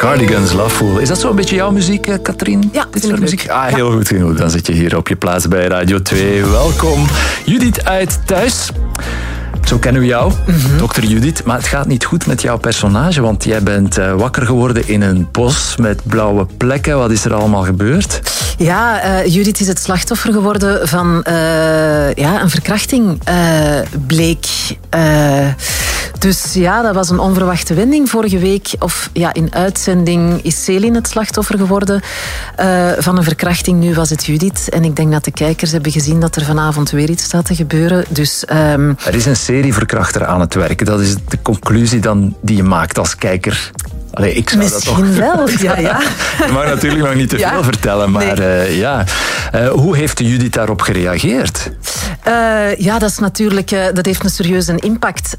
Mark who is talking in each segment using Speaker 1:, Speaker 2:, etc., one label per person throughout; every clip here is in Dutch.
Speaker 1: Cardigans, Loveful. Is dat zo'n beetje jouw muziek, Katrien?
Speaker 2: Ja,
Speaker 1: dit soort muziek. Heel goed genoeg. Dan zit je hier op je plaats bij Radio 2. Welkom. Judith uit Thuis. Zo kennen we jou, dokter Judith. Maar het gaat niet goed met jouw personage, want jij bent wakker geworden in een bos met blauwe plekken. Wat is er allemaal gebeurd?
Speaker 2: Ja, Judith is het slachtoffer geworden van een verkrachting, bleek. Dus ja, dat was een onverwachte wending. Vorige week, in uitzending, is Céline het slachtoffer geworden van een verkrachting. Nu was het Judith. En ik denk dat de kijkers hebben gezien dat er vanavond weer iets staat te gebeuren. Dus,
Speaker 1: er is een serieverkrachter aan het werk. Dat is de conclusie dan die je maakt als kijker. Allee, ik zou
Speaker 2: misschien
Speaker 1: dat toch...
Speaker 2: wel, ja.
Speaker 1: Je mag natuurlijk nog niet te veel vertellen, maar hoe heeft Judith daarop gereageerd?
Speaker 2: Dat is natuurlijk, dat heeft een serieuze impact.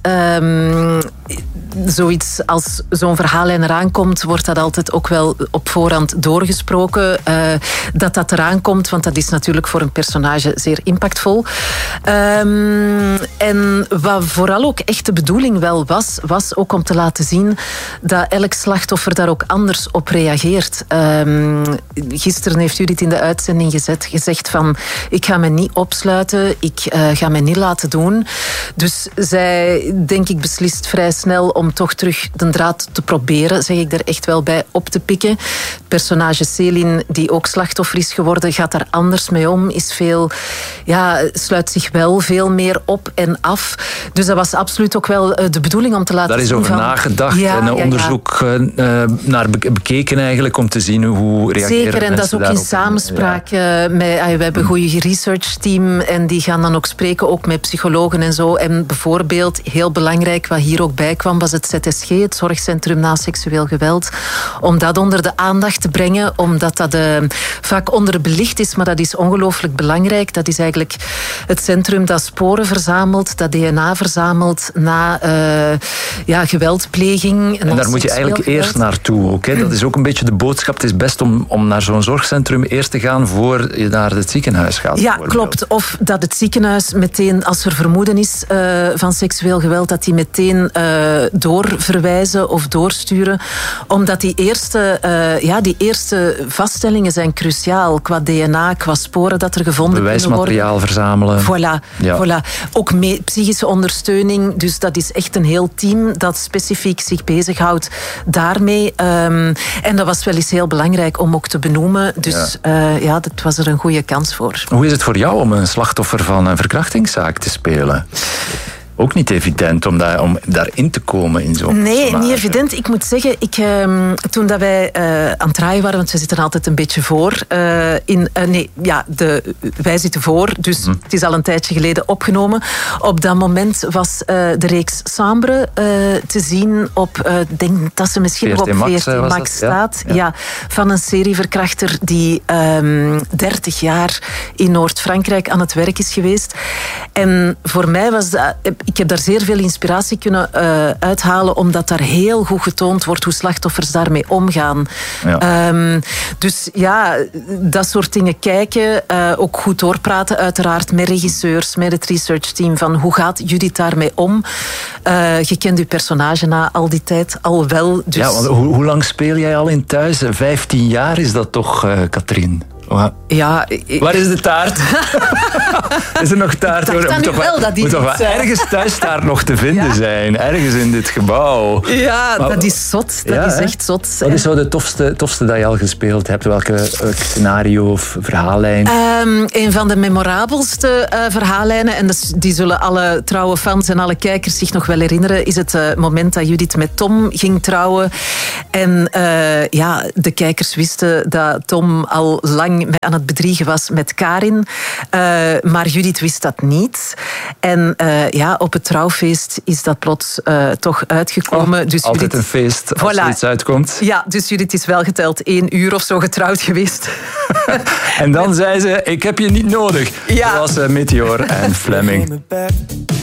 Speaker 2: Zoiets als zo'n verhaallijn eraan komt, wordt dat altijd ook wel op voorhand doorgesproken. Dat eraan komt, want dat is natuurlijk voor een personage zeer impactvol. En wat vooral ook echt de bedoeling wel was ook om te laten zien dat elk slachtoffer daar ook anders op reageert. Gisteren heeft Judith in de uitzending gezegd van ik ga me niet opsluiten, ik ga me niet laten doen. Dus zij, denk ik, beslist vrij snel om toch terug de draad te proberen, zeg ik er echt wel bij, op te pikken. Personage Céline, die ook slachtoffer is geworden, gaat daar anders mee om, sluit zich wel veel meer op en af. Dus dat was absoluut ook wel de bedoeling om te laten zien.
Speaker 1: Daar is over nagedacht en onderzoek naar bekeken eigenlijk, om te zien hoe reageren
Speaker 2: zeker, en dat is ook in samenspraak met... We hebben een goede researchteam en die gaan dan ook spreken, ook met psychologen en zo. En bijvoorbeeld, heel belangrijk, wat hier ook bij kwam, was het ZSG, het Zorgcentrum na seksueel geweld. Om dat onder de aandacht te brengen, omdat dat vaak onderbelicht is, maar dat is ongelooflijk belangrijk. Dat is eigenlijk het centrum dat sporen verzamelt, dat DNA verzamelt na geweldpleging.
Speaker 1: En daar moet je eigenlijk eerst naartoe ook. Hè? Dat is ook een beetje de boodschap. Het is best om naar zo'n zorgcentrum eerst te gaan voor je naar het ziekenhuis gaat.
Speaker 2: Ja, klopt. Of dat het ziekenhuis meteen, als er vermoeden is van seksueel geweld, dat die meteen doorverwijzen of doorsturen. Omdat die eerste vaststellingen zijn cruciaal. Qua DNA, qua sporen dat er gevonden kunnen worden.
Speaker 1: Bewijsmateriaal verzamelen.
Speaker 2: Voilà. Ook psychische ondersteuning. Dus dat is echt een heel team dat specifiek zich bezighoudt daarmee. En dat was wel eens heel belangrijk om ook te benoemen. Dus dat was er een goede kans voor.
Speaker 1: Hoe is het voor jou om een slachtoffer van een verkrachtingszaak te spelen? Ook niet evident om daarin te komen in zo'n personage.
Speaker 2: Niet evident. Ik moet zeggen, toen dat wij aan het draaien waren, want we zitten altijd een beetje voor. Wij zitten voor, dus het is al een tijdje geleden opgenomen. Op dat moment was de reeks Sambre te zien op, ik denk dat ze misschien nog op VRT Max staat. Ja, van een serieverkrachter die 30 jaar in Noord-Frankrijk aan het werk is geweest. En voor mij was dat... Ik heb daar zeer veel inspiratie kunnen uithalen, omdat daar heel goed getoond wordt hoe slachtoffers daarmee omgaan. Ja. Dus dat soort dingen kijken. Ook goed doorpraten, uiteraard, met regisseurs, met het researchteam, van hoe gaat Judith daarmee om? Je kent uw personage na al die tijd al wel. Dus...
Speaker 1: Ja, want hoe lang speel jij al in Thuis? 15 jaar is dat toch, Katrien?
Speaker 2: Ja,
Speaker 1: waar is de taart? Is er nog taart? Moet toch wel ergens thuistaart nog te vinden zijn. Ergens in dit gebouw.
Speaker 2: Ja, maar, dat is zot. Dat is echt zot.
Speaker 1: Wat is zo de tofste dat je al gespeeld hebt? Welke scenario of verhaallijn?
Speaker 2: Een van de memorabelste verhaallijnen, en die zullen alle trouwe fans en alle kijkers zich nog wel herinneren, is het moment dat Judith met Tom ging trouwen. En de kijkers wisten dat Tom al lang aan het bedriegen was met Karin. Maar Judith wist dat niet. En op het trouwfeest is dat plots toch uitgekomen. Dus
Speaker 1: altijd Judith, een feest als er iets uitkomt.
Speaker 2: Ja, dus Judith is wel geteld 1 uur of zo getrouwd geweest.
Speaker 1: En dan zei ze, ik heb je niet nodig. Ja. Dat was Meteor en Fleming.